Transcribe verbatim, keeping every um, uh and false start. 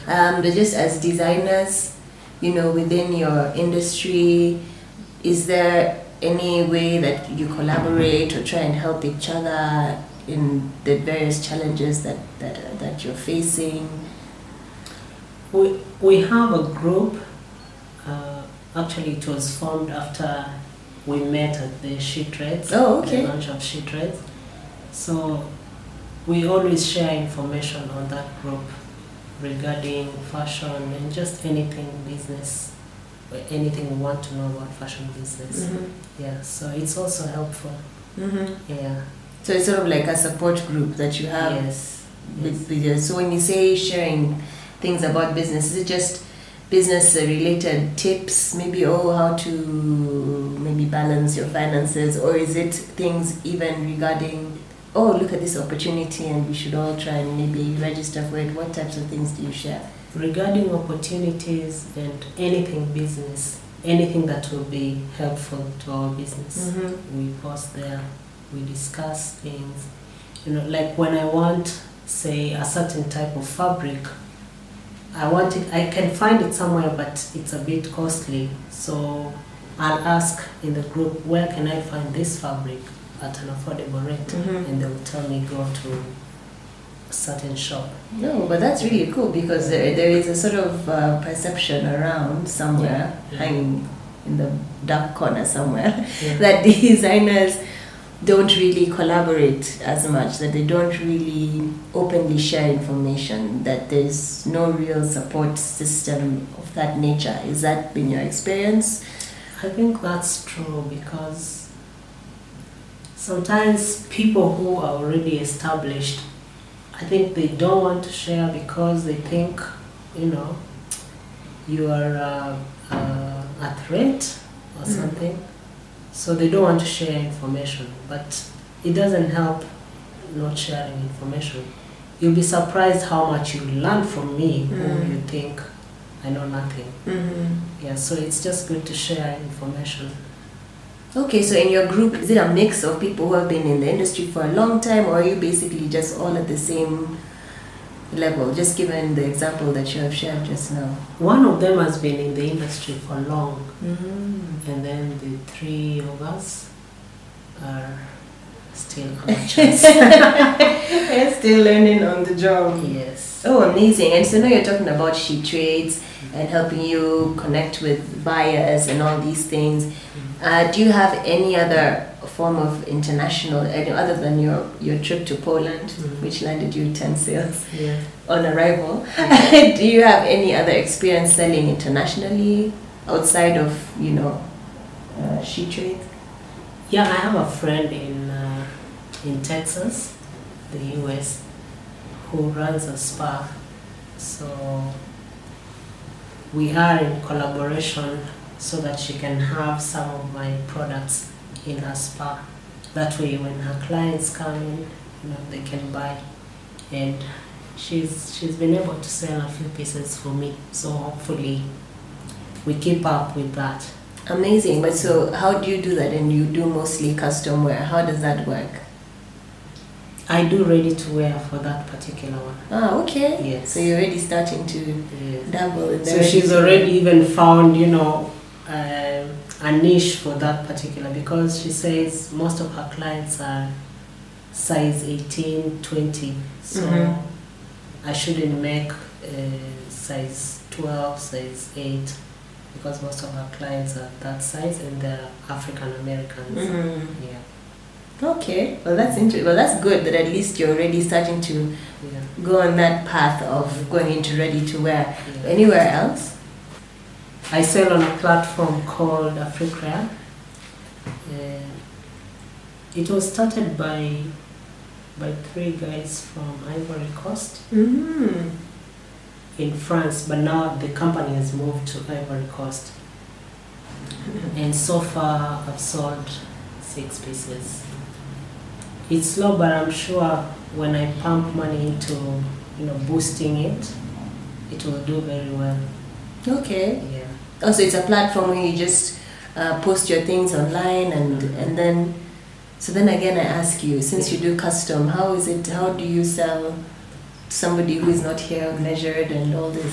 Um, but just as designers, you know, within your industry, is there any way that you collaborate or try and help each other in the various challenges that, that, that you're facing? We, we have a group. Uh, actually, it was formed after we met at the She Trades, oh, okay. the launch of She Trades. So we always share information on that group regarding fashion and just anything business, or anything we want to know about fashion business. Mm-hmm. Yeah, so it's also helpful. Mm-hmm. Yeah. So it's sort of like a support group that you have. Yes. With, yes. So when you say sharing things about business, is it just business related tips, maybe, oh, how to maybe balance your finances, or is it things even regarding, oh, look at this opportunity and we should all try and maybe register for it? What types of things do you share? Regarding opportunities and anything business, anything that will be helpful to our business, mm-hmm. we post there, we discuss things. You know, like when I want, say, a certain type of fabric, I want it, I can find it somewhere, but it's a bit costly. So I'll ask in the group, where can I find this fabric at an affordable rate? Mm-hmm. And they will tell me, go to a certain shop. No, but that's really cool, because there, there is a sort of uh, perception around somewhere, yeah. Yeah. hanging in the dark corner somewhere, yeah. that designers don't really collaborate as much, that they don't really openly share information, that there's no real support system of that nature. Has that been your experience? I think that's true, because sometimes people who are already established, I think they don't want to share because they think, you know, you are uh, uh, a threat or Mm. something. So they don't want to share information, but it doesn't help not sharing information. You'll be surprised how much you learn from me, Mm. who you think I know nothing. Mm-hmm. Yeah, so it's just good to share information. Okay, so in your group, is it a mix of people who have been in the industry for a long time, or are you basically just all at the same level, just given the example that you have shared just now? One of them has been in the industry for long, Mm-hmm. and then the three of us are still amateurs. Still learning on the job. Yes. Oh, amazing. And so now you're talking about She Trades and helping you connect with buyers and all these things. Uh, do you have any other form of international, other than your, your trip to Poland, Mm-hmm. which landed you ten sales Yeah. on arrival? Yeah. Do you have any other experience selling internationally outside of, you know, uh, She Trades? Yeah, I have a friend in uh, in Texas, the U S, who runs a spa. So we are in collaboration so that she can have some of my products in her spa. That way, when her clients come in, you know, they can buy. And she's she's been able to sell a few pieces for me. So hopefully, we keep up with that. Amazing. But so how do you do that? And you do mostly custom wear. How does that work? I do ready to wear for that particular one. Ah, okay. Yes. So you're already starting to Yes. dabble in the So she's already even found, you know, uh, a niche for that particular, because she says most of her clients are size eighteen, twenty. So Mhm. I shouldn't make uh, size twelve, size eight, because most of her clients are that size and they're African Americans. Mhm. Yeah. Okay. Well, that's interesting. Well, that's good that at least you're already starting to Yeah. go on that path of going into ready to wear. Yeah. Anywhere else? I sell on a platform called Africrea. Uh, it was started by by three guys from Ivory Coast Mm-hmm. in France, but now the company has moved to Ivory Coast. And so far, I've sold six pieces. It's slow, but I'm sure when I pump money into, you know, boosting it, it will do very well. Okay. Yeah. Also, it's a platform where you just uh, post your things online, and Mhm. and then, so then again, I ask you, since you do custom, how is it? How do you sell to somebody who is not here, measured, and all this?